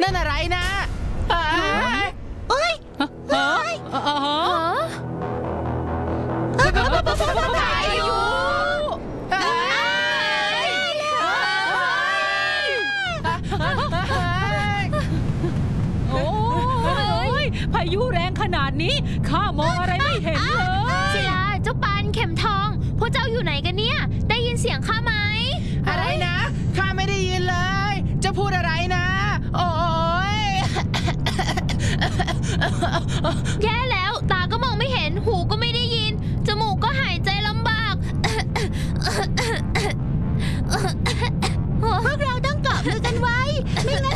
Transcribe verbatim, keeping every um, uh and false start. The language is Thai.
นั่นอะไรนะเอ้ยเอ้ยพายุโอ้ยพายุแรงขนาดนี้ข้ามองอะไรไม่เห็นเลยศิลาเจ้าปานเข็มทองพวกเจ้าอยู่ไหนกันเนี่ยได้ยินเสียงข้าไหมอะไรนะข้าไม่ได้ยินเลยจะพูดอะไรนะโอ้ยแย่แล้วตาก็มองไม่เห็นหูก็ไม่ได้ยินจมูกก็หายใจลำบากพวกเราต้องเกาะมือกันไว้ไม่งั้น